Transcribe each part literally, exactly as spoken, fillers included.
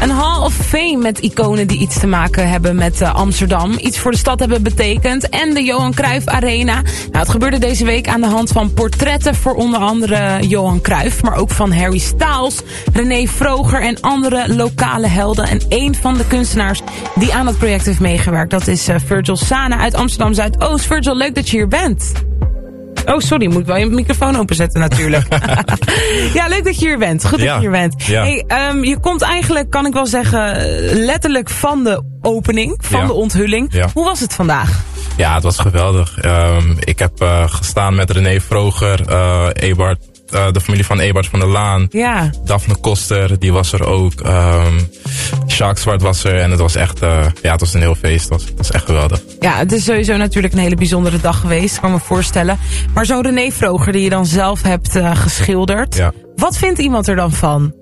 Een Hall of Fame met iconen die iets te maken hebben met uh, Amsterdam. Iets voor de stad hebben betekend. En de Johan Cruijff Arena. Nou, het gebeurde deze week aan de hand van portretten voor onder andere Johan Cruijff. Maar ook van Harry Styles, René Vroger en andere lokale helden. En één van de kunstenaars die aan het project heeft meegewerkt, dat is uh, Virgil Sana uit Amsterdam Zuidoost. Virgil, leuk dat je hier bent. Oh, sorry, moet ik wel je microfoon openzetten natuurlijk. Ja, leuk dat je hier bent. Goed dat ja, je hier bent. Ja. Hey, um, je komt eigenlijk, kan ik wel zeggen, letterlijk van de opening, van ja. de onthulling. Ja. Hoe was het vandaag? Ja, het was geweldig. Um, ik heb uh, gestaan met René Vroger, uh, Ebert, uh, de familie van Ebert van der Laan. Ja. Daphne Koster, die was er ook. Um, Sjaak Zwart was er en het was echt, uh, ja, het was een heel feest. Het was, het was echt geweldig. Ja, het is sowieso natuurlijk een hele bijzondere dag geweest, kan me voorstellen. Maar zo'n René Vroger die je dan zelf hebt uh, geschilderd. Ja. Wat vindt iemand er dan van?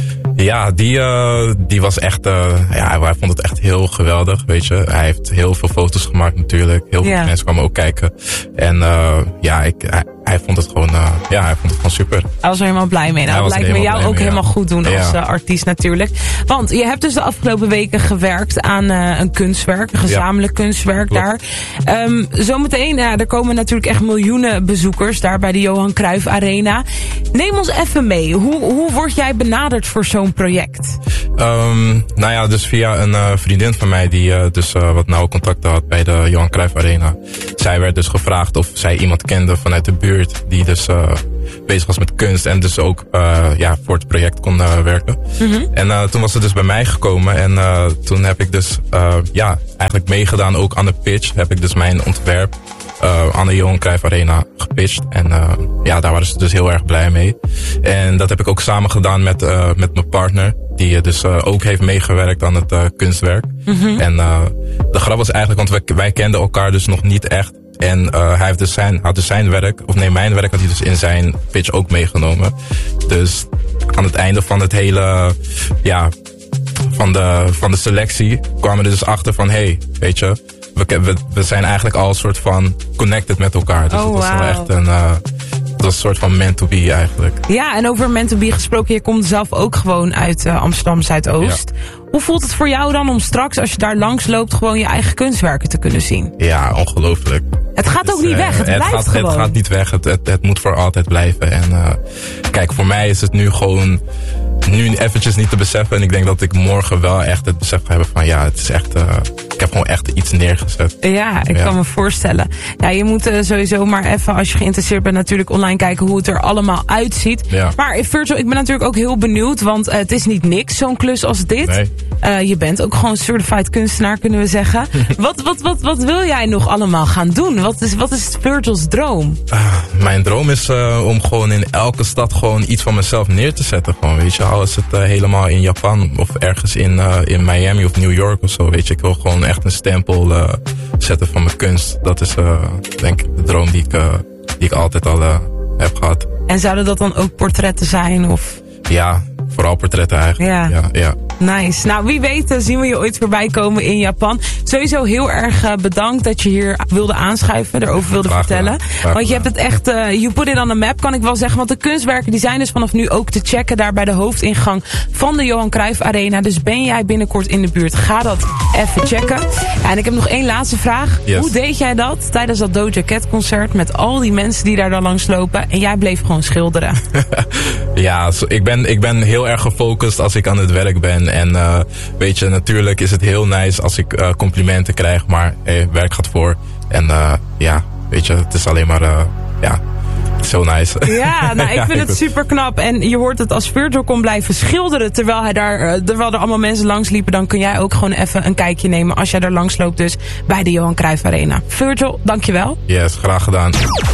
Ja, die, uh, die was echt, uh, ja, hij vond het echt heel geweldig, weet je. Hij heeft heel veel foto's gemaakt natuurlijk. Heel veel ja. mensen kwamen ook kijken. En uh, ja, ik, hij, hij vond het gewoon, uh, ja, hij vond het gewoon super. Hij was er helemaal blij mee. Nou, dat lijkt me jou ook mee, helemaal ja. goed doen als ja. uh, artiest natuurlijk. Want je hebt dus de afgelopen weken gewerkt aan uh, een kunstwerk, een gezamenlijk ja. kunstwerk Klopt. daar. Um, zometeen, ja, er komen natuurlijk echt miljoenen bezoekers daar bij de Johan Cruijff Arena. Neem ons even mee. Hoe, hoe word jij benaderd voor zo'n project? Um, nou ja, dus via een uh, vriendin van mij die uh, dus uh, wat nauwe contacten had bij de Johan Cruijff Arena. Zij werd dus gevraagd of zij iemand kende vanuit de buurt die dus uh, bezig was met kunst en dus ook uh, ja, voor het project kon uh, werken. Mm-hmm. En uh, toen was ze dus bij mij gekomen en uh, toen heb ik dus uh, ja, eigenlijk meegedaan ook aan de pitch. Heb ik dus mijn ontwerp Uh, aan de Johan Cruijff Arena gepitcht. En uh, ja, daar waren ze dus heel erg blij mee. En dat heb ik ook samen gedaan met, uh, met mijn partner. Die uh, dus uh, ook heeft meegewerkt aan het uh, kunstwerk. Mm-hmm. En uh, de grap was eigenlijk, want wij, wij kenden elkaar dus nog niet echt. En uh, hij heeft dus zijn, had dus zijn werk, of nee, mijn werk had hij dus in zijn pitch ook meegenomen. Dus aan het einde van het hele, ja, van de, van de selectie kwamen we er dus achter van, hey, weet je, We, we, we zijn eigenlijk al een soort van connected met elkaar. Dus oh, het was wow. wel echt een, uh, het was een soort van meant to be eigenlijk. Ja, en over meant to be gesproken, je komt zelf ook gewoon uit uh, Amsterdam Zuidoost. Ja. Hoe voelt het voor jou dan om straks, als je daar langs loopt, gewoon je eigen kunstwerken te kunnen zien? Ja, ongelooflijk. Het gaat ook dus, niet weg, het, het blijft gaat, gewoon. Het gaat niet weg, het, het, het moet voor altijd blijven. En uh, kijk, voor mij is het nu gewoon, nu eventjes niet te beseffen. En ik denk dat ik morgen wel echt het besef ga hebben van, ja, het is echt, uh, ik heb gewoon echt iets neergezet. Ja, ik ja. kan me voorstellen. Ja, je moet uh, sowieso maar even, als je geïnteresseerd bent, natuurlijk online kijken hoe het er allemaal uitziet. Ja. Maar Virgil, ik ben natuurlijk ook heel benieuwd, want uh, het is niet niks, zo'n klus als dit. Nee. Uh, je bent ook gewoon certified kunstenaar, kunnen we zeggen. wat, wat, wat, wat wil jij nog allemaal gaan doen? Wat is, wat is Virgil's droom? Uh, mijn droom is uh, om gewoon in elke stad gewoon iets van mezelf neer te zetten. Gewoon, weet je, al is het uh, helemaal in Japan of ergens in, uh, in Miami of New York of zo. Weet je, ik wil gewoon echt een stempel uh, zetten van mijn kunst. Dat is uh, denk ik de droom die ik, uh, die ik altijd al uh, heb gehad. En zouden dat dan ook portretten zijn? Of? Ja, vooral portretten eigenlijk. Ja. Ja, ja. Nice. Nou, wie weet zien we je ooit voorbij komen in Japan. Sowieso heel erg uh, bedankt dat je hier wilde aanschuiven, erover wilde Graag vertellen. Graag want je hebt het echt, uh, you put it on the map, kan ik wel zeggen. Want de kunstwerken die zijn dus vanaf nu ook te checken daar bij de hoofdingang van de Johan Cruijff Arena. Dus ben jij binnenkort in de buurt, ga dat even checken. Ja, en ik heb nog één laatste vraag. Yes. Hoe deed jij dat tijdens dat Doja Cat concert met al die mensen die daar dan langs lopen en jij bleef gewoon schilderen? Ja, ik ben, ik ben heel erg gefocust als ik aan het werk ben. En uh, weet je, natuurlijk is het heel nice als ik uh, complimenten krijg, maar hey, werk gaat voor. En uh, ja, weet je, het is alleen maar, uh, ja, zo nice. Ja, nou, ik vind ja, het super knap. En je hoort het, als Virgil kon blijven schilderen terwijl, hij daar, uh, terwijl er allemaal mensen langs liepen, dan kun jij ook gewoon even een kijkje nemen als jij daar langs loopt, dus bij de Johan Cruijff Arena. Virgil, dankjewel. Yes, graag gedaan.